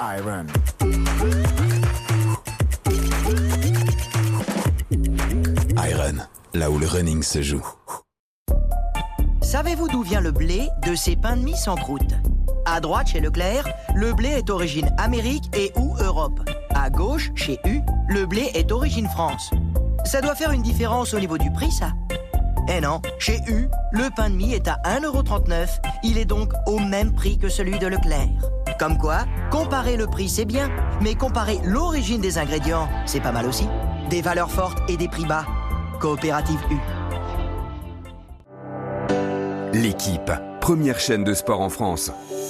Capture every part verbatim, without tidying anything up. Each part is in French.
Iron. Iron, là où le running se joue. Savez-vous d'où vient le blé de ces pains de mie sans croûte? À droite, chez Leclerc, le blé est origine Amérique et ou Europe. À gauche, chez U, le blé est origine France. Ça doit faire une différence au niveau du prix, ça? Eh non, chez U, le pain de mie est à un euro trente-neuf. Il est donc au même prix que celui de Leclerc. Comme quoi, comparer le prix, c'est bien, mais comparer l'origine des ingrédients, c'est pas mal aussi. Des valeurs fortes et des prix bas. Coopérative U. L'équipe, première chaîne de sport en France.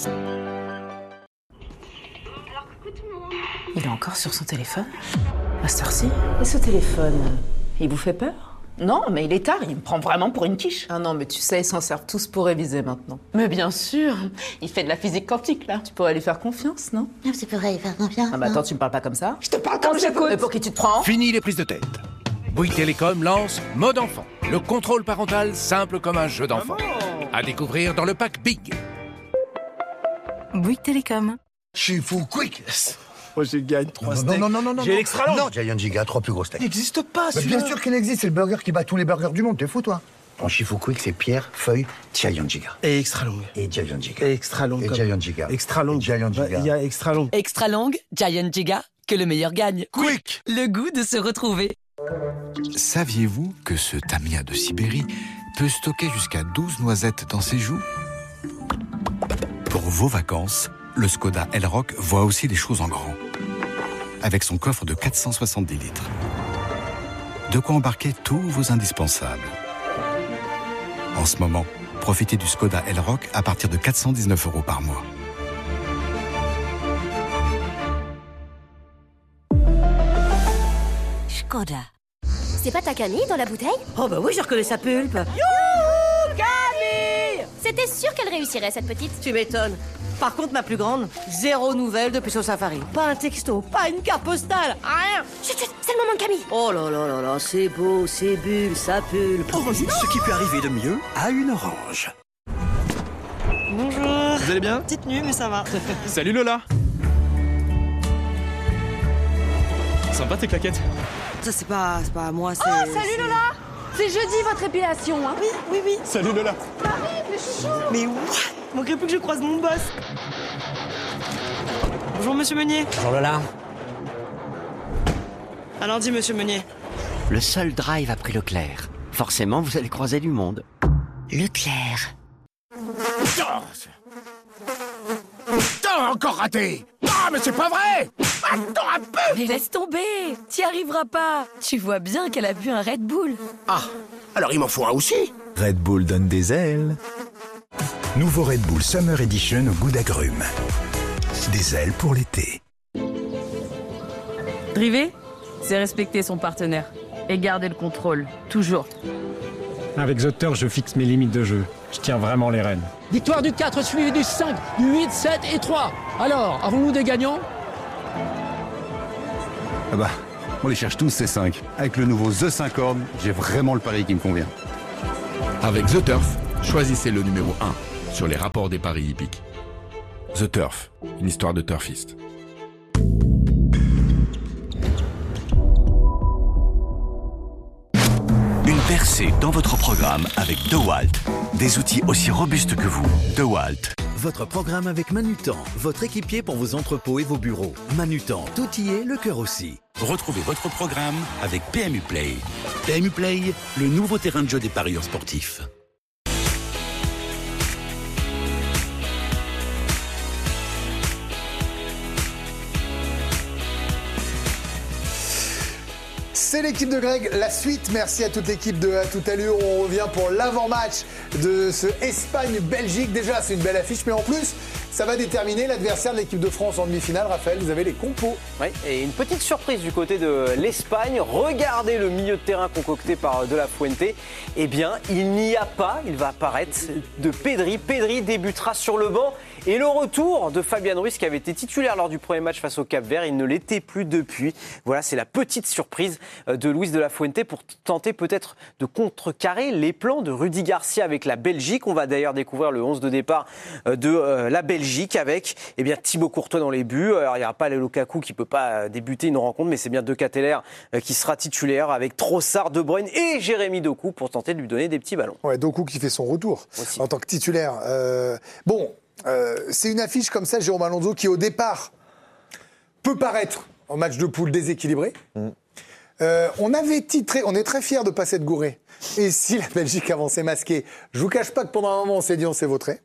Il est encore sur son téléphone? À cette heure-ci? Et ce téléphone, il vous fait peur? Non, mais il est tard, il me prend vraiment pour une quiche. Ah non, mais tu sais, ils s'en servent tous pour réviser maintenant. Mais bien sûr, il fait de la physique quantique, là. Tu pourrais lui faire confiance, non? Ah, tu pourrais lui faire confiance. Ah bah attends, tu me parles pas comme ça? Je te parle comme j'écoute. Mais pour qui tu te prends? Fini les prises de tête. Bouygues Télécom lance Mode Enfant, le contrôle parental simple comme un jeu d'enfant. À découvrir dans le pack Big. Bouygues Télécom. Je suis fou quick. Moi, je gagne trois steaks. Non, non, non, non, J'ai l'extra long. Non, Giant Giga, trois plus gros steaks. Il n'existe pas, Mais celui-là. bien sûr qu'il existe, c'est le burger qui bat tous les burgers du monde, t'es fou, toi. En Shifu Quick, c'est Pierre, Feuille, Giant Giga. Et extra longue. Et Giant Giga. Et extra longue. Et comme- Giant Giga. Extra longue. Et Giant Giga. Il y a extra longue. Extra longue, Giant Giga, que le meilleur gagne. Quick. Le goût de se retrouver. Saviez-vous que ce tamia de Sibérie peut stocker jusqu'à douze noisettes dans ses joues? Pour vos vacances, le Skoda Elroq voit aussi les choses en grand. Avec son coffre de quatre cent soixante-dix litres. De quoi embarquer tous vos indispensables. En ce moment, profitez du Skoda Elroq à partir de quatre cent dix-neuf euros par mois. Skoda. C'est pas ta Camille dans la bouteille? Oh bah oui, je reconnais sa pulpe. Youhou, Camille! C'était sûr qu'elle réussirait, cette petite. Tu m'étonnes. Par contre, ma plus grande, zéro nouvelle depuis son safari. Pas un texto, pas une carte postale, rien. Chut, chut, c'est le moment de Camille. Oh là là là là, c'est beau, c'est bulle, ça pulpe. Orange, ce qui peut arriver de mieux à une orange. Bonjour. Vous allez bien? Petite nuit, mais ça va. Salut Lola. Sympa tes claquettes. Ça, c'est pas, c'est pas moi, c'est... Oh, salut Lola. C'est jeudi votre épilation, hein? Oui, oui, oui. Salut Lola. Marie, le chouchou. Mais what? Manquerait plus que je croise mon boss. Bonjour, monsieur Meunier. Bonjour Lola. À lundi, monsieur Meunier. Le seul drive a pris Leclerc. Forcément, vous allez croiser du monde. Leclerc. Putain, encore raté. Ah, mais c'est pas vrai. Attends un peu. Mais laisse tomber, t'y arriveras pas. Tu vois bien qu'elle a bu un Red Bull. Ah, alors il m'en faut un aussi. Red Bull donne des ailes. Nouveau Red Bull Summer Edition au goût d'agrumes. Des ailes pour l'été. Driver, c'est respecter son partenaire et garder le contrôle, toujours. Avec The Turf, je fixe mes limites de jeu. Je tiens vraiment les rênes. Victoire du quatre suivi du cinq, du huit, sept et trois. Alors, avons-nous des gagnants? Ah bah, on les cherche tous ces cinq. Avec le nouveau The cinq Horn, j'ai vraiment le pari qui me convient. Avec The Turf, choisissez le numéro un sur les rapports des paris hippiques. The Turf, une histoire de turfiste. Une percée dans votre programme avec DeWalt. Des outils aussi robustes que vous. DeWalt. Votre programme avec Manutan, votre équipier pour vos entrepôts et vos bureaux. Manutan, tout y est, le cœur aussi. Retrouvez votre programme avec P M U Play. P M U Play, le nouveau terrain de jeu des parieurs sportifs. C'est l'équipe de Greg, la suite. Merci à toute l'équipe de À toute allure. On revient pour l'avant-match de ce Espagne-Belgique. Déjà, c'est une belle affiche, mais en plus, ça va déterminer l'adversaire de l'équipe de France en demi-finale. Raphaël, vous avez les compos. Oui, et une petite surprise du côté de l'Espagne. Regardez le milieu de terrain concocté par De La Fuente. Eh bien, il n'y a pas, il va apparaître, de Pedri. Pedri débutera sur le banc Et le retour de Fabian Ruiz qui avait été titulaire lors du premier match face au Cap-Vert, il ne l'était plus depuis. Voilà, c'est la petite surprise de Luis de la Fuente pour tenter peut-être de contrecarrer les plans de Rudy Garcia avec la Belgique. On va d'ailleurs découvrir le onze de départ de euh, la Belgique avec eh bien, Thibaut Courtois dans les buts. Alors il n'y aura pas le Lukaku qui ne peut pas débuter une rencontre, mais c'est bien De Ketelaere euh, qui sera titulaire avec Trossard, De Bruyne et Jérémy Doku pour tenter de lui donner des petits ballons. Ouais, Doku qui fait son retour aussi en tant que titulaire. Euh, bon, euh, c'est une affiche comme ça, Jérôme Alonso, qui au départ peut paraître en match de poule déséquilibré. Mmh. Euh, on avait titré, on est très fiers de ne pas s'être gouré. Et si la Belgique avançait masquée, je vous cache pas que pendant un moment on s'est dit on s'est vautré.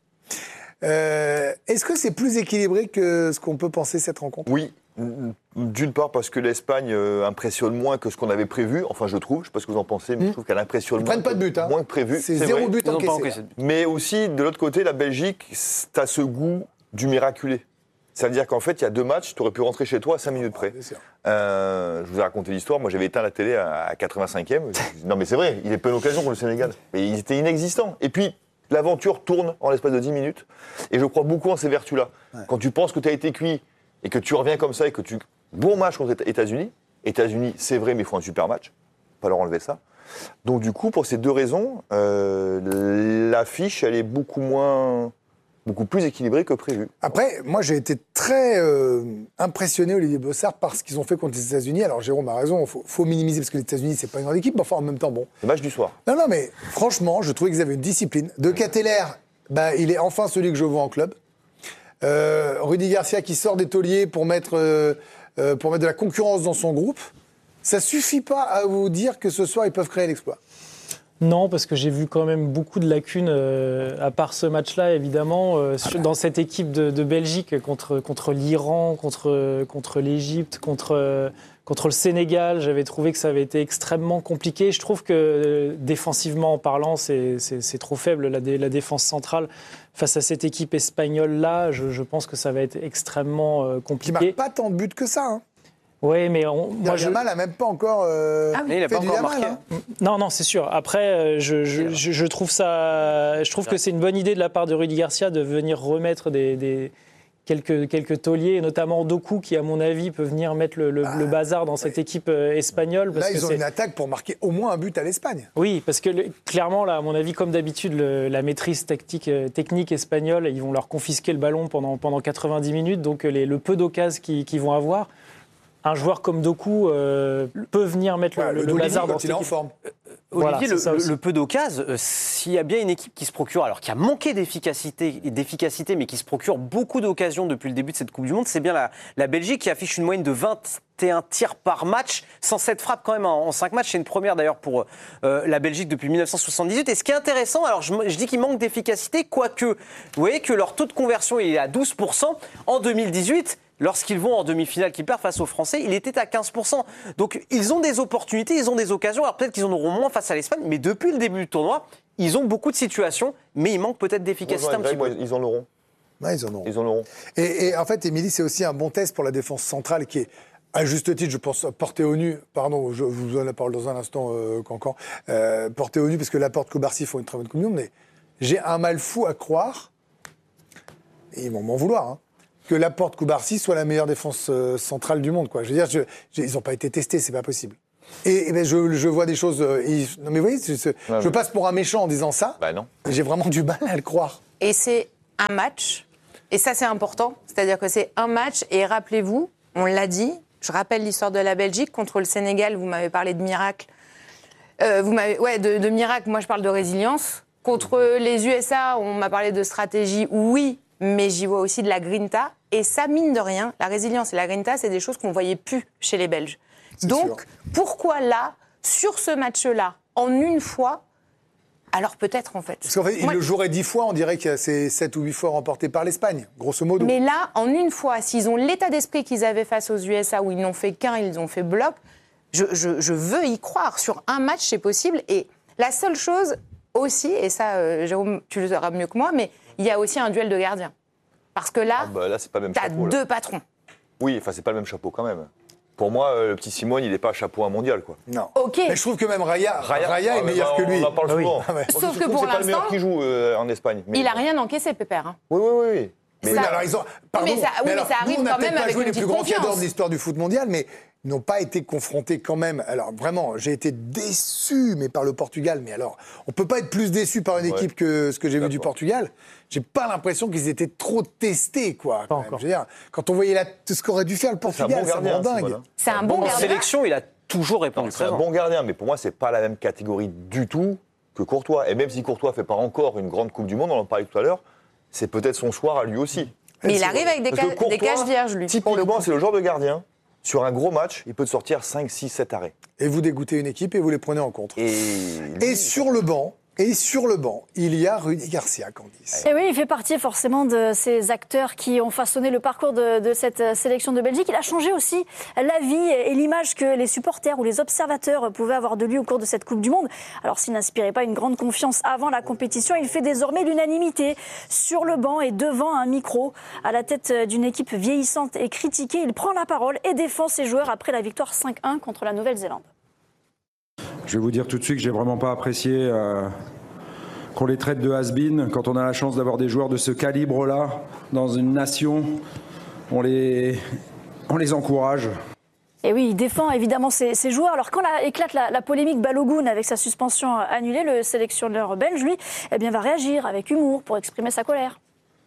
Euh, est-ce que c'est plus équilibré que ce qu'on peut penser cette rencontre ? Oui. D'une part parce que l'Espagne euh, impressionne moins que ce qu'on avait prévu, enfin je trouve, je ne sais pas ce que vous en pensez, mais mmh. je trouve qu'elle impressionne Ils moins, prennent pas de but, hein. moins que prévu. C'est, c'est zéro vrai. But encaissé. Mais aussi, de l'autre côté, la Belgique, tu as ce goût du miraculé. C'est-à-dire qu'en fait, il y a deux matchs, tu aurais pu rentrer chez toi à cinq minutes près. Euh, je vous ai raconté l'histoire, moi j'avais éteint la télé à quatre-vingt-cinquième. Non mais c'est vrai, il est plein d'occasions pour le Sénégal. Mais ils étaient inexistants. Et puis, l'aventure tourne en l'espace de dix minutes. Et je crois beaucoup en ces vertus-là. Ouais. Quand tu penses que tu as été cuit et que tu reviens comme ça et que tu... Bon match contre les États-Unis. États-Unis, c'est vrai, mais il faut un super match. Pas leur enlever ça. Donc du coup, pour ces deux raisons, euh, l'affiche, elle est beaucoup moins... beaucoup plus équilibré que prévu. Après, moi, j'ai été très euh, impressionné, Olivier Bossard, par ce qu'ils ont fait contre les États-Unis. Alors, Jérôme a raison, il faut, faut minimiser, parce que les États-Unis, c'est pas une grande équipe, mais enfin, en même temps, bon. Le match du soir. Non, non, mais franchement, je trouvais qu'ils avaient une discipline. De Ketelaere, bah, il est enfin celui que je vois en club. Euh, Rudy Garcia qui sort des tauliers pour mettre, euh, euh, pour mettre de la concurrence dans son groupe. Ça suffit pas à vous dire que ce soir, ils peuvent créer l'exploit. Non, parce que j'ai vu quand même beaucoup de lacunes, euh, à part ce match-là, évidemment, euh, ah bah. dans cette équipe de, de Belgique contre, contre l'Iran, contre, contre l'Égypte, contre, euh, contre le Sénégal. J'avais trouvé que ça avait été extrêmement compliqué. Je trouve que, euh, défensivement en parlant, c'est, c'est, c'est trop faible, la, dé, la défense centrale. Face à cette équipe espagnole-là, je, je pense que ça va être extrêmement euh, compliqué. Qui marque pas tant de buts que ça, hein. Oui, mais on, moi je. Yamal n'a même pas encore. Euh, ah oui, il n'a pas encore Yamal, marqué. Hein. Non, non, c'est sûr. Après, je, je, je, je trouve ça. Je trouve que c'est une bonne idée de la part de Rudy Garcia de venir remettre des, des quelques quelques tauliers, notamment Doku, qui à mon avis peut venir mettre le, le, ah, le bazar dans ouais. cette équipe espagnole. Parce là, ils que ont c'est... une attaque pour marquer au moins un but à l'Espagne. Oui, parce que le, clairement, là, à mon avis, comme d'habitude, le, la maîtrise tactique, technique espagnole, ils vont leur confisquer le ballon pendant pendant quatre-vingt-dix minutes. Donc les, le peu d'occasions qu'ils, qu'ils vont avoir. Un joueur comme Doku euh, peut venir mettre ouais, le, le, le bazar dans cette équipe. En forme. Euh, Olivier, voilà, le, le, le peu d'occasions, euh, s'il y a bien une équipe qui se procure, alors qui a manqué d'efficacité, d'efficacité, mais qui se procure beaucoup d'occasions depuis le début de cette Coupe du Monde, c'est bien la, la Belgique qui affiche une moyenne de vingt et un tirs par match, cent sept frappes quand même en, en cinq matchs. C'est une première d'ailleurs pour euh, la Belgique depuis dix-neuf cent soixante-dix-huit. Et ce qui est intéressant, alors je, je dis qu'il manque d'efficacité, quoique, vous voyez que leur taux de conversion il est à douze pour cent en deux mille dix-huit. Lorsqu'ils vont en demi-finale, qu'ils perdent face aux Français, il était à quinze pour cent. Donc, ils ont des opportunités, ils ont des occasions. Alors, peut-être qu'ils en auront moins face à l'Espagne, mais depuis le début du tournoi, ils ont beaucoup de situations, mais il manque peut-être d'efficacité un petit peu. Ils en auront. Ouais, ils en auront. Ils en auront. Et, et en fait, Émilie, c'est aussi un bon test pour la défense centrale qui est, à juste titre, je pense, portée au nu. Pardon, je vous donne la parole dans un instant, euh, Cancan. Euh, portée au nu, parce que Laporte, Koubarsi font une très bonne Coupe du Monde, mais j'ai un mal fou à croire, et ils vont m'en vouloir, hein, que Laporte, Koubarsi soit la meilleure défense euh, centrale du monde, quoi. Je veux dire, je, je, ils n'ont pas été testés, c'est pas possible. Et, et ben je, je vois des choses. Euh, et, non mais vous voyez, je, je, ouais, je passe pour un méchant en disant ça. Bah non. J'ai vraiment du mal à le croire. Et c'est un match. Et ça, c'est important. C'est-à-dire que c'est un match. Et rappelez-vous, on l'a dit. Je rappelle l'histoire de la Belgique contre le Sénégal. Vous m'avez parlé de miracle. Euh, vous m'avez, ouais, de, de miracle. Moi, je parle de résilience. Contre les U S A, on m'a parlé de stratégie. Oui. Mais j'y vois aussi de la grinta. Et ça, mine de rien, la résilience et la grinta, c'est des choses qu'on ne voyait plus chez les Belges. C'est Donc, sûr. Pourquoi là, sur ce match-là, en une fois, alors peut-être en fait... Parce qu'en fait, Moi, il le jouerait dix fois, on dirait que c'est sept ou huit fois remporté par l'Espagne, grosso modo. Mais là, en une fois, s'ils ont l'état d'esprit qu'ils avaient face aux U S A, où ils n'ont fait qu'un, ils ont fait bloc, je, je, je veux y croire. Sur un match, c'est possible. Et la seule chose aussi, et ça, euh, Jérôme, tu le sauras mieux que moi, mais il y a aussi un duel de gardiens. Parce que là, ah bah là c'est pas le même t'as chapeau, deux là. patrons. Oui, enfin c'est pas le même chapeau quand même. Pour moi, euh, le petit Simone, il n'est pas chapeau un mondial, quoi. Non. Ok. Mais je trouve que même Raya, Raya, Raya est ah, meilleur bah, que lui. On en parle ah, souvent. Oui. Ah, ouais. Sauf je que pour c'est l'instant, pas le meilleur qui joue euh, en Espagne. Mais il a rien encaissé, Pépère. Hein. Oui, oui, oui. Mais ça, alors, ils ont, pardon, mais ça, oui, mais alors, ça arrive nous, on n'a quand peut-être même pas avec joué une les plus petite grands cadors confiance. de l'histoire du foot mondial, mais ils n'ont pas été confrontés quand même. Alors vraiment, j'ai été déçu, mais par le Portugal. Mais alors, on peut pas être plus déçu par une Ouais. équipe que ce que j'ai vu du Portugal. J'ai pas l'impression qu'ils étaient trop testés, quoi. Quand, même. Je veux dire, quand on voyait la, tout ce qu'aurait dû faire le Portugal, bon ça gardien, me rend dingue. Simone, hein. C'est un bon En gardien. sélection, il a toujours répondu C'est un présent. bon gardien, mais pour moi, c'est pas la même catégorie du tout que Courtois. Et même si Courtois fait pas encore une grande Coupe du Monde, on en parlait tout à l'heure, c'est peut-être son soir à lui aussi. Mais il arrive avec des, Parce que ca- Courtois, des cages vierges, lui. pour le Typiquement, coup. c'est le genre de gardien, sur un gros match, il peut te sortir cinq, six, sept arrêts. Et vous dégoûtez une équipe et vous les prenez en contre. Et, Et sur le banc, et sur le banc, il y a Rudy Garcia, Candice. Et oui, il fait partie forcément de ces acteurs qui ont façonné le parcours de, de cette sélection de Belgique. Il a changé aussi la vie et l'image que les supporters ou les observateurs pouvaient avoir de lui au cours de cette Coupe du Monde. Alors s'il n'inspirait pas une grande confiance avant la compétition, il fait désormais l'unanimité sur le banc et devant un micro. À la tête d'une équipe vieillissante et critiquée, il prend la parole et défend ses joueurs après la victoire cinq un contre la Nouvelle-Zélande. Je vais vous dire tout de suite que j'ai vraiment pas apprécié euh, qu'on les traite de has-been. Quand on a la chance d'avoir des joueurs de ce calibre-là dans une nation, on les, on les encourage. Et oui, il défend évidemment ses, ses joueurs. Alors quand la, éclate la, la polémique Balogun avec sa suspension annulée, le sélectionneur belge, lui, eh bien, va réagir avec humour pour exprimer sa colère.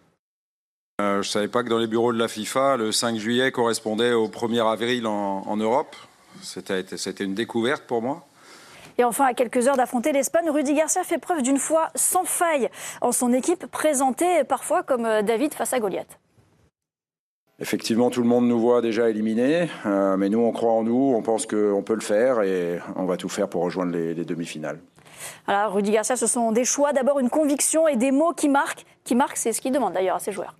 Euh, je savais pas que dans les bureaux de la FIFA, le cinq juillet correspondait au premier avril en, en Europe. C'était, c'était une découverte pour moi. Et enfin, à quelques heures d'affronter l'Espagne, Rudy Garcia fait preuve d'une foi sans faille en son équipe, présentée parfois comme David face à Goliath. Effectivement, tout le monde nous voit déjà éliminés, euh, mais nous, on croit en nous, on pense qu'on peut le faire et on va tout faire pour rejoindre les, les demi-finales. Voilà, Rudy Garcia, ce sont des choix, d'abord une conviction et des mots qui marquent. Qui marquent, c'est ce qu'il demande d'ailleurs à ses joueurs.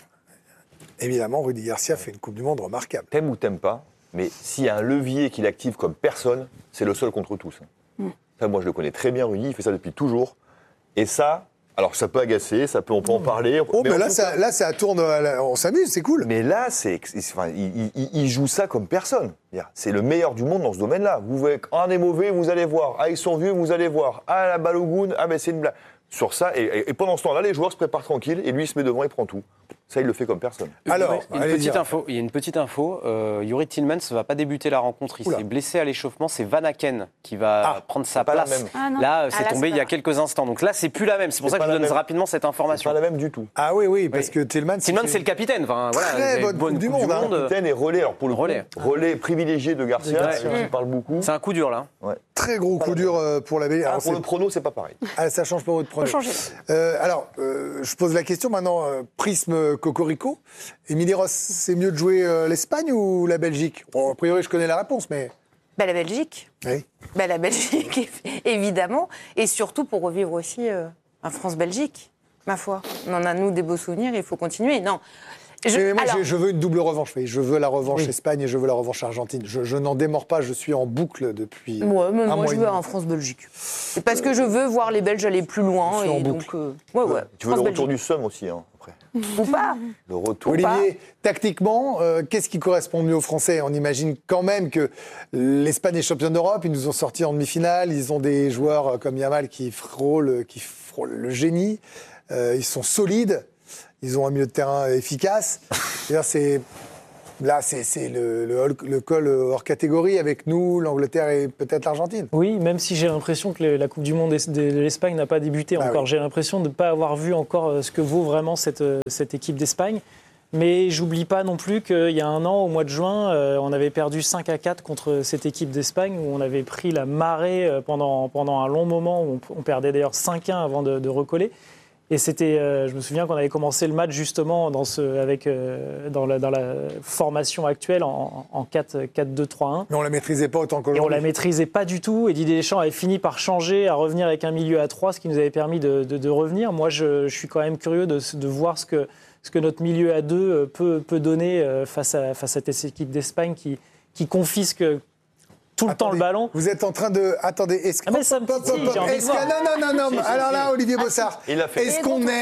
Évidemment, Rudy Garcia fait une Coupe du Monde remarquable. T'aimes ou t'aimes pas, mais s'il y a un levier qu'il active comme personne, c'est le seul contre tous. Mm. Ça, moi, je le connais très bien, Rudy, il fait ça depuis toujours. Et ça, alors ça peut agacer, ça peut, on peut en parler. Oh, mais, mais là, tout ça, cas, là, ça tourne, on s'amuse, c'est cool. Mais là, c'est, enfin, il, il, il joue ça comme personne. C'est le meilleur du monde dans ce domaine-là. Vous voyez, un est mauvais, vous allez voir. Ah, ils sont vieux, vous allez voir. Ah, la Balogun, ah, mais c'est une blague. Sur ça, et, et, et pendant ce temps-là, les joueurs se préparent tranquilles et lui, il se met devant, il prend tout. Ça, il le fait comme personne. Alors, il y a une petite info. Il y a une petite info. Euh, Yuri Tillmans ne va pas débuter la rencontre. Il Oula. s'est blessé à l'échauffement. C'est Van Aken qui va ah, prendre sa place. Ah, là, c'est ah, tombé il y a quelques instants. Donc là, c'est plus la même. C'est pour c'est ça que je vous donne même. rapidement cette information. C'est pas la même du tout. Ah oui, oui, parce oui. que Tillmans. Tillmans, c'est le capitaine. Enfin, voilà, très bonne, bonne coupe du monde. monde. Capitaine et relais. Alors pour le relais, coup, relais privilégié de Garcia. Ouais. On parle beaucoup. C'est un coup dur là. Ouais. Très gros coup dur pour la Belgique. Ah, pour le prono, c'est pas pareil. Ah, ça change pas votre prono. Faut changer. Euh, alors, euh, je pose la question maintenant. Euh, prisme Cocorico. Émilie Ross, c'est mieux de jouer euh, l'Espagne ou la Belgique? Bon, a priori, je connais la réponse, mais... Bah, la Belgique. Oui. Bah, la Belgique, évidemment. Et surtout pour revivre aussi euh, un France-Belgique, ma foi. On en a, nous, des beaux souvenirs, il faut continuer. Non. Je, mais moi, alors... je, je veux une double revanche. Oui. Je veux la revanche oui. Espagne et je veux la revanche Argentine. Je, je n'en démords pas, je suis en boucle depuis ouais, mais un moi, mois je veux un France-Belgique. C'est parce euh, que je veux voir les Belges aller plus loin. Et donc, euh, ouais, ouais. Tu veux le retour du seum aussi, hein, après. Ou pas. Le retour. Olivier, tactiquement, euh, qu'est-ce qui correspond mieux aux Français? On imagine quand même que l'Espagne est championne d'Europe. Ils nous ont sortis en demi-finale. Ils ont des joueurs comme Yamal qui frôlent, qui frôlent le génie. Euh, ils sont solides. Ils ont un milieu de terrain efficace. C'est, là, c'est, c'est le, le, le col hors catégorie avec nous, l'Angleterre et peut-être l'Argentine. Oui, même si j'ai l'impression que la Coupe du Monde de l'Espagne n'a pas débuté ah encore. Oui. J'ai l'impression de ne pas avoir vu encore ce que vaut vraiment cette, cette équipe d'Espagne. Mais j'oublie pas non plus qu'il y a un an, au mois de juin, on avait perdu cinq à quatre contre cette équipe d'Espagne, où on avait pris la marée pendant, pendant un long moment, où on, on perdait d'ailleurs cinq un avant de, de recoller. Et c'était, euh, je me souviens qu'on avait commencé le match justement dans, ce, avec, euh, dans, la, dans la formation actuelle en, en quatre deux trois un. Mais on ne la maîtrisait pas autant qu'aujourd'hui. Et on ne la maîtrisait pas du tout. Et Didier Deschamps avait fini par changer, à revenir avec un milieu à trois, ce qui nous avait permis de, de, de revenir. Moi, je, je suis quand même curieux de, de voir ce que, ce que notre milieu à deux peut, peut donner face à, face à cette équipe d'Espagne qui, qui confisque tout le attendez, temps le ballon. Vous êtes en train de... Attendez, est-ce que... Ah mais ça me pop, pop, pop, est-ce que... Non, non, non, non, non. Alors là, Olivier Bossard, est-ce qu'on est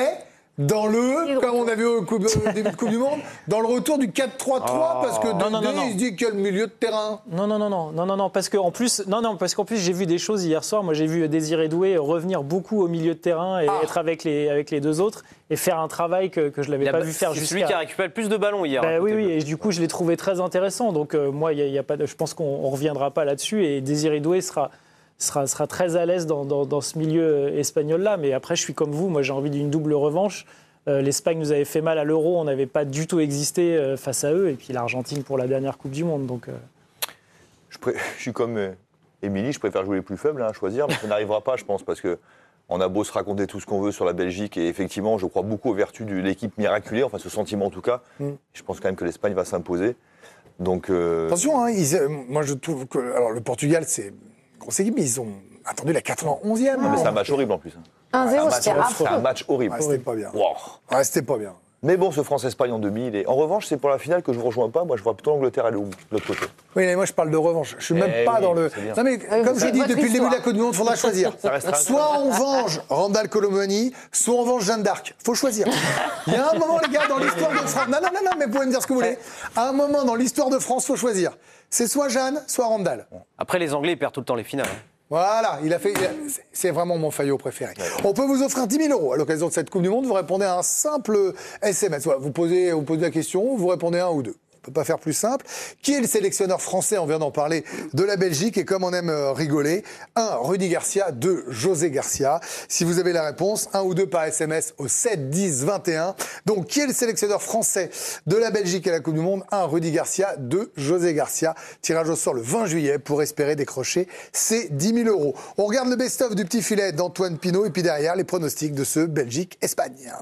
dans le, comme on a vu au, coupe, au début de Coupe du Monde, dans le retour du quatre trois trois, oh. parce que non, non, non, non. il se dit qu'il y a le milieu de terrain. Non, non, non, non, non, non, non, parce qu'en plus, non, non, parce qu'en plus, j'ai vu des choses hier soir. Moi, j'ai vu Désiré Doué revenir beaucoup au milieu de terrain et ah. être avec les, avec les deux autres et faire un travail que, que je ne l'avais pas vu faire jusqu'à... C'est celui qui a récupéré le plus de ballons hier. Ben, oui, oui, et du coup, je l'ai trouvé très intéressant. Donc, euh, moi, y a, y a pas de, je pense qu'on ne reviendra pas là-dessus et Désiré Doué sera... Sera, sera très à l'aise dans, dans, dans ce milieu espagnol-là. Mais après, je suis comme vous. Moi, j'ai envie d'une double revanche. Euh, L'Espagne nous avait fait mal à l'Euro. On n'avait pas du tout existé euh, face à eux. Et puis l'Argentine pour la dernière Coupe du Monde. Donc, euh... je, pré... je suis comme euh, Émilie. Je préfère jouer les plus faibles hein, à choisir. Mais ça n'arrivera pas, je pense. Parce qu'on a beau se raconter tout ce qu'on veut sur la Belgique. Et effectivement, je crois beaucoup aux vertus de l'équipe miraculée. Enfin, ce sentiment en tout cas. Mm. Je pense quand même que l'Espagne va s'imposer. Donc, euh... Attention, hein, ils, euh, moi je trouve que alors, le Portugal, c'est... grosse équipe, mais ils ont attendu la quatre-vingt-onzième. Ah, mais c'est un match horrible en plus. un zéro, c'était affreux. C'est un match horrible. Ouais, c'était pas bien. Wow. Ouais, c'était pas bien. Mais bon, ce France-Espagne en demi, il est... En revanche, c'est pour la finale que je ne vous rejoins pas. Moi, je vois plutôt l'Angleterre aller de l'autre côté. Oui, mais moi, je parle de revanche. Je suis même eh pas oui, dans le... Non, mais oui, comme j'ai dit depuis le début de la Coupe du Monde, il faudra choisir. Soit on venge Randall Colomoni, soit on venge Jeanne d'Arc. Il faut choisir. Il y a un moment, les gars, dans l'histoire de France... Non, non, non, non, mais vous pouvez me dire ce que vous voulez. À un moment, dans l'histoire de France, il faut choisir. C'est soit Jeanne, soit Randall. Après, les Anglais, ils perdent tout le temps les finales. Voilà, il a fait. C'est vraiment mon Fayot préféré. On peut vous offrir dix mille euros à l'occasion de cette Coupe du Monde. Vous répondez à un simple S M S. Vous posez, vous posez la question, vous répondez à un ou deux. On ne peut pas faire plus simple. Qui est le sélectionneur français? On vient d'en parler, de la Belgique. Et comme on aime rigoler, un, Rudy Garcia, deux, José Garcia. Si vous avez la réponse, un ou deux par S M S au sept dix vingt et un. Donc, qui est le sélectionneur français de la Belgique à la Coupe du Monde? un, Rudy Garcia, deux, José Garcia. Tirage au sort le vingt juillet pour espérer décrocher ces dix mille euros. On regarde le best-of du petit filet d'Antoine Pinault et puis derrière, les pronostics de ce Belgique-Espagne.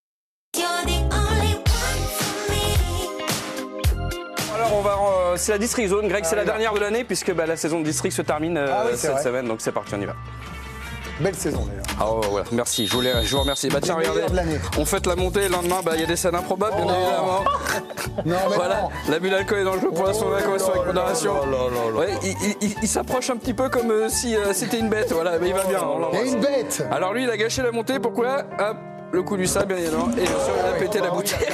Alors on va, euh, c'est la District Zone, Greg, ah, c'est la dernière de l'année puisque bah, la saison de District se termine euh, ah, oui, cette vrai. semaine, donc c'est parti, on y va. Belle saison d'ailleurs. Ah oh, ouais, merci, je, voulais, je vous remercie. Bah tiens, regardez, on fête la montée, le lendemain, bah, il y a des scènes improbables, bien oh. évidemment. Non, mais voilà, l'abus d'alcool est dans le jeu pour l'instant, la convention avec modération. Ouais, il, il, il, il s'approche un petit peu comme euh, si euh, c'était une bête, voilà, mais il va bien. Il y a une bête. Alors lui, il a gâché la montée, pourquoi? Hop. Le coup du sable, bien évidemment, et bien sûr, il a pété la bouteille.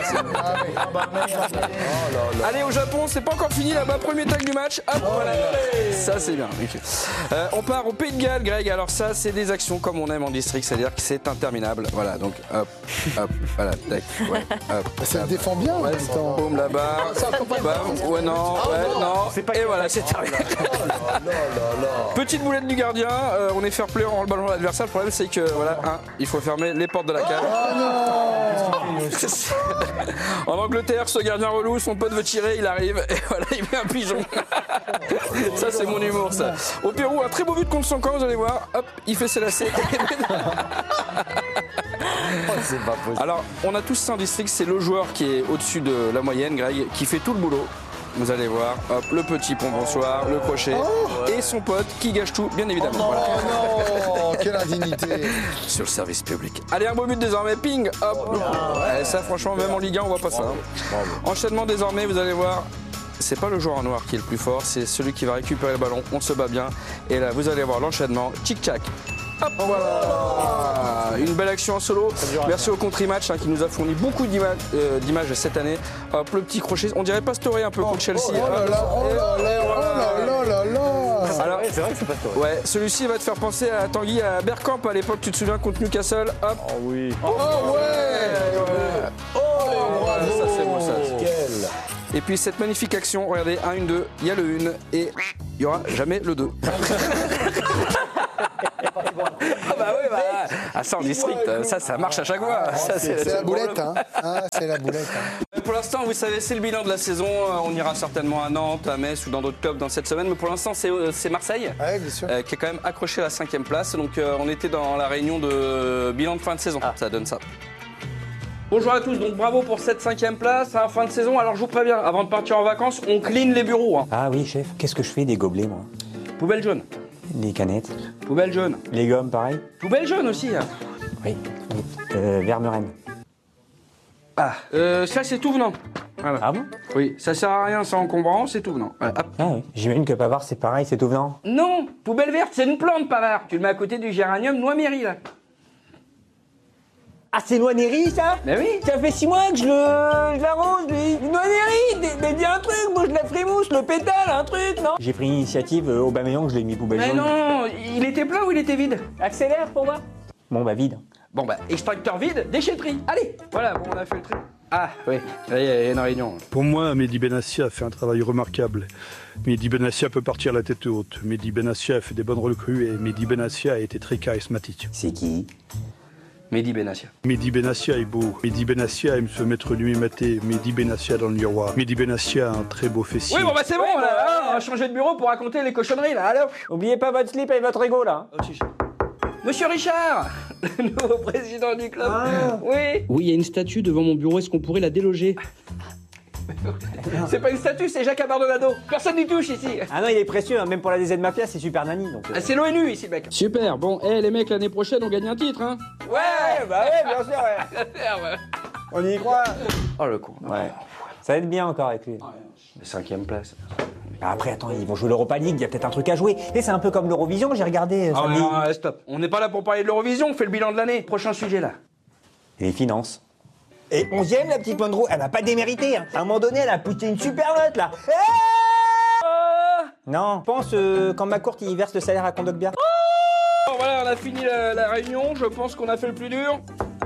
Allez, au Japon, c'est pas encore fini là-bas, premier tag du match. Hop, voilà. Ça, c'est bien. Okay. Euh, on part au Pays de Galles, Greg. Alors, ça, c'est des actions comme on aime en district, c'est-à-dire que c'est interminable. Voilà, donc hop, hop, voilà, tac, ouais, hop. Ça le défend bien en ouais, même temps. Boum, là-bas. Bam, ouais, non, ouais, non. Et voilà, c'est terminé. Petite boulette du gardien, euh, on est fair play, on rend le ballon à l'adversaire. Le problème, c'est que, voilà, hein, il faut fermer les portes de la cave. Oh non. En Angleterre, ce gardien relou, son pote veut tirer, il arrive et voilà, il met un pigeon. Ça, c'est mon humour, ça. Au Pérou, un très beau but contre son camp, vous allez voir. Hop, il fait ses lacets. Alors, on a tous ça en district, c'est le joueur qui est au-dessus de la moyenne, Greg, qui fait tout le boulot. Vous allez voir, hop, le petit pont bonsoir, le crochet oh et son pote qui gâche tout, bien évidemment. Oh non, voilà. non, quelle indignité. Sur le service public. Allez, un beau but désormais, ping, hop. Oh, ouais. Ça, franchement, même en Ligue un, on voit pas ça. Hein. Enchaînement désormais, vous allez voir. C'est pas le joueur en noir qui est le plus fort, c'est celui qui va récupérer le ballon. On se bat bien. Et là, vous allez voir l'enchaînement. Tic-tac. Hop, voilà. Une belle action en solo. Merci au Country-Match hein, qui nous a fourni beaucoup d'images euh, cette année. Hop, le petit crochet. On dirait Pastore un peu contre Chelsea. Oh là là, oh là là, oh là là là. Alors, c'est vrai que c'est Pastore. Ouais, celui-ci va te faire penser à Tanguy à Bergkamp à l'époque. Tu te souviens contre Newcastle. Hop. Oh oui. Oh, oh ouais. ouais. Oh, bravo. Ça c'est bon ça. Et puis cette magnifique action, regardez, un, une, deux, il y a le une et il n'y aura jamais le deux. Ah bah oui, bah, ah, ça en district, ça, ça marche à chaque fois. Ça, c'est, c'est, c'est la boulette, hein. Ah, c'est la boulette. Hein. Pour l'instant, vous savez, c'est le bilan de la saison. On ira certainement à Nantes, à Metz ou dans d'autres clubs dans cette semaine. Mais pour l'instant, c'est, c'est Marseille ouais, bien sûr. Euh, qui est quand même accroché à la cinquième place. Donc euh, on était dans la réunion de bilan de fin de saison. Ah. Ça donne ça. Bonjour à tous, donc bravo pour cette cinquième place, hein, fin de saison. Alors je vous préviens, avant de partir en vacances, on clean les bureaux. Hein. Ah oui, chef, qu'est-ce que je fais des gobelets, moi? Poubelle jaune. Les canettes. Poubelle jaune. Les gommes, pareil. Poubelle jaune aussi. Hein. Oui, oui. Euh, Vermeren. Ah, euh, ça c'est tout venant. Voilà. Ah bon? Oui, ça sert à rien, c'est encombrant, c'est tout venant. Voilà, ah oui, j'imagine que Pavard c'est pareil, c'est tout venant. Non, poubelle verte, c'est une plante, Pavard. Tu le mets à côté du géranium noix mairie, là. Ah, c'est Noix-Néry, ça? Mais oui. Ça fait six mois que je le... je l'arrose, lui. Noix-Néry, mais dis un truc, moi je la frimousse, le pétale, un truc, non? J'ai pris l'initiative, euh, Aubameyang, je l'ai mis poubelle Mais jaune. non, il était plein ou il était vide? Accélère pour voir. Bon, bah vide. Bon bah, extracteur vide, déchetterie. Allez, voilà, bon, on a fait le tri. Ah oui, là il y a une réunion. Pour moi, Mehdi Benassia a fait un travail remarquable. Mehdi Benassia peut partir la tête haute. Mehdi Benassia a fait des bonnes recrues et Mehdi Benassia a été très charismatique. C'est qui? Mehdi Benassia. Mehdi Benassia est beau. Mehdi Benassia aime se mettre nu et mater. Mehdi Benassia dans le miroir. Mehdi Benassia a un très beau fessier. Oui, bon bah c'est bon, là, là, on va changer de bureau pour raconter les cochonneries là, allez. Oubliez pas votre slip et votre ego là. Oh, si, si. Monsieur Richard, le nouveau président du club. Ah. Oui. Oui, il y a une statue devant mon bureau, est-ce qu'on pourrait la déloger? C'est pas une statue, c'est Jacques Abardonado. Personne n'y touche ici. Ah non, il est précieux, hein. Même pour la D Z Mafia, c'est super nani. Donc, euh... ah, c'est l'ONU ici, mec. Super, bon, hé hey, les mecs, l'année prochaine, on gagne un titre, hein? Ouais, bah ouais, bien sûr, ouais. On y croit. Oh le con. Ouais. Ça va être bien encore avec lui. Ouais. Cinquième place. Après, attends, ils vont jouer l'Europa League, il y a peut-être un truc à jouer. Et c'est un peu comme l'Eurovision, j'ai regardé. Ah non, non, stop. On n'est pas là pour parler de l'Eurovision, on fait le bilan de l'année. Prochain sujet là. Et les finances. Et onzième, la petite Mondro, elle n'a pas démérité. Hein. À un moment donné, elle a poussé une super note là. Euh non, je pense euh, quand McCourt il verse le salaire à Kondogbia. Bon, voilà, on a fini la, la réunion. Je pense qu'on a fait le plus dur.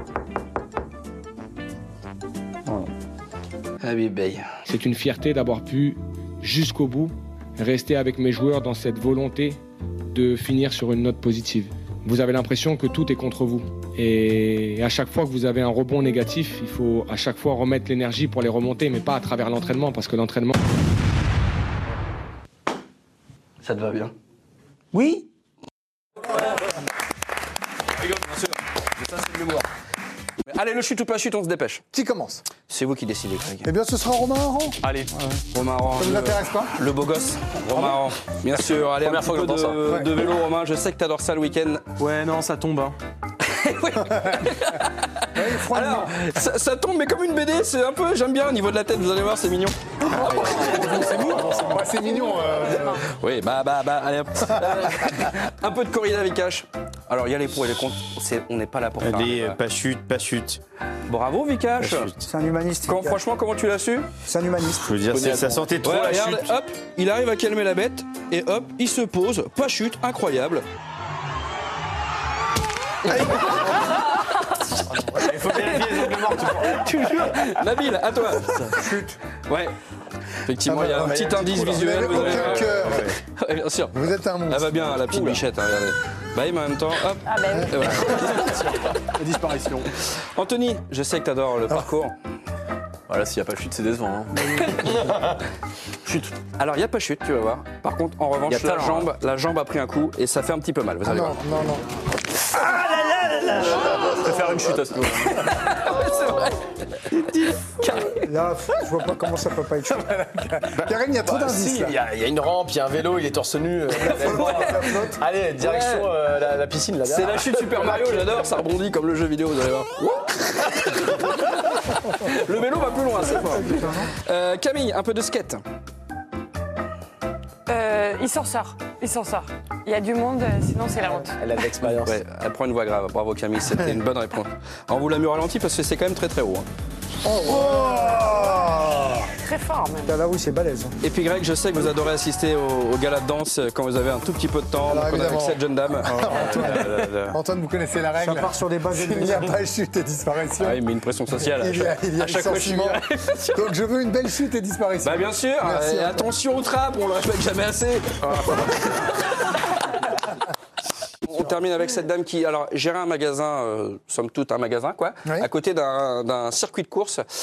Oh. Habib Bey. C'est une fierté d'avoir pu, jusqu'au bout, rester avec mes joueurs dans cette volonté de finir sur une note positive. Vous avez l'impression que tout est contre vous. Et à chaque fois que vous avez un rebond négatif, il faut à chaque fois remettre l'énergie pour les remonter, mais pas à travers l'entraînement, parce que l'entraînement... Ça te va bien? Oui. Rigole, bien sûr. Mais ça, c'est de l'humour. Allez, le chute ou pas chute, on se dépêche. Qui commence? C'est vous qui décidez, Greg. Eh bien, ce sera Romain Aran. Allez, ouais. Romain Aran. Ça vous intéresse pas? Le beau gosse, Romain Aran. Bien sûr, allez, un petit peu de, ouais. de vélo, Romain. Je sais que t'adores ça le week-end. Ouais, non, ça tombe. Hein. Alors, ça, ça tombe, mais comme une B D, c'est un peu. J'aime bien au niveau de la tête, vous allez voir, c'est mignon. C'est mignon, c'est mignon. Euh... Oui, bah, bah, bah, allez hop. Un peu de corrida Vikash. Alors, il y a les pour et les contre. On n'est pas là pour faire. Allez, pas chute, pas chute. Bravo, Vikash. C'est un humaniste. Quand, franchement, comment tu l'as su? C'est un humaniste. Je veux dire, ça sentait trop ouais, la regarde, chute. Hop, il arrive à calmer la bête et hop, il se pose. Pas chute, incroyable. Il faut vérifier les angles morts, tu jures. Nabil, à toi. Chute. Ouais. Effectivement, il y a un petit indice visuel. Vous n'avez aucun cœur. Ouais, bien sûr. Vous êtes un monstre. Elle va bien, la petite Oula. bichette, hein, regardez. Bah, mais en même temps, hop. Ah ben Et voilà. La disparition. Anthony, je sais que t'adores le parcours. Voilà, s'il n'y a pas chute, c'est décevant. Hein. Chute. Alors, il n'y a pas chute, tu vas voir. Par contre, en revanche, la jambe, la jambe a pris un coup et ça fait un petit peu mal. Vous allez non, voir. non, non. Ah là là là là. Je préfère une chute à ce moment-là. C'est vrai. Là, je vois pas comment ça peut pas être chaud. Karim, il y a trop bah, d'indices. Si, là. il y, a, il y a une rampe, il y a un vélo, il est torse nu. Euh, Allez, direction Ouais. euh, la, la piscine là. C'est la chute Super Mario, j'adore, ça rebondit comme le jeu vidéo, vous allez voir. Le vélo va plus loin, c'est fort. Euh, Camille, un peu de skate. Euh, il s'en sort, il s'en sort. Il y a du monde, sinon c'est la honte. Elle a de l'expérience. Ouais, elle prend une voix grave. Bravo Camille, c'était une bonne réponse. On vous l'a mis au ralenti parce que c'est quand même très très haut. Hein. Oh. Très fort même. Là, oui, c'est balèze. Et puis Greg, je sais que vous adorez assister au, au gala de danse quand vous avez un tout petit peu de temps. Alors, donc on est avec cette jeune dame. Antoine, Antoine, vous connaissez la règle. Ça part sur des bases Il n'y a pas chute et disparition. Ah, il met une pression sociale. Il y a, il y a à chaque fois, je suis licenciement. Donc je veux une belle chute et disparition. Bah bien sûr. Merci, et attention aux trappes, on le répète jamais assez. On termine avec cette dame qui, alors, gérait un magasin, euh, somme toute un magasin, quoi, Oui. à côté d'un d'un circuit de course.